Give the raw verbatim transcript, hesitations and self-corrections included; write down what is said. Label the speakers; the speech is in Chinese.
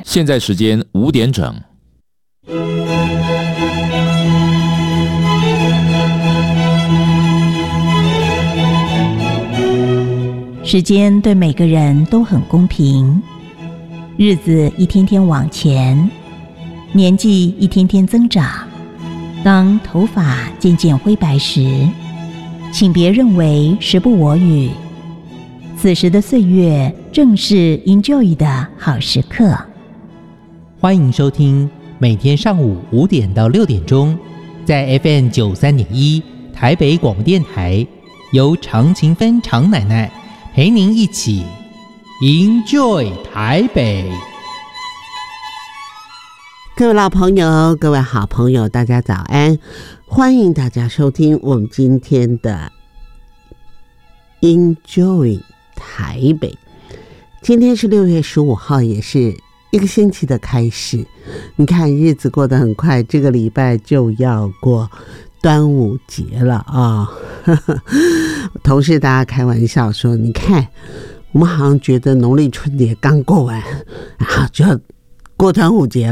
Speaker 1: 现在时间五点整。
Speaker 2: 时间对每个人都很公平，日子一天天往前，年纪一天天增长。当头发渐渐灰白时，请别认为时不我与，此时的岁月正是 enjoy 的好时刻。
Speaker 3: 欢迎收听每天上午五点到六点钟，在 F M 九三点一台北广播电台，由常勤芬常奶奶陪您一起 enjoy 台北。
Speaker 4: 各位老朋友，各位好朋友，大家早安！欢迎大家收听我们今天的 enjoy 台北。今天是六月十五号，也是一个星期的开始。你看日子过得很快，这个礼拜就要过端午节了啊！同事大家开玩笑说，你看我们好像觉得农历春节刚过完，然后就要过端午节了。